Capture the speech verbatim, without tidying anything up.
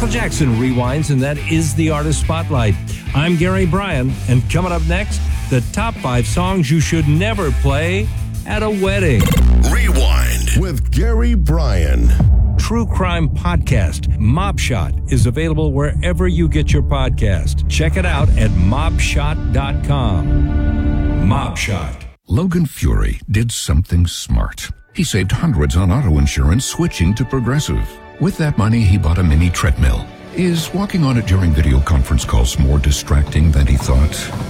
Jackson rewinds, and that is the Artist Spotlight. I'm Gary Bryan, and coming up next, the top five songs you should never play at a wedding. Rewind with Gary Bryan. True crime podcast, Mob Shot, is available wherever you get your podcast. Check it out at mob shot dot com. Mob Shot. Logan Fury did something smart. He saved hundreds on auto insurance switching to Progressive. With that money, he bought a mini treadmill. Is walking on it during video conference calls more distracting than he thought?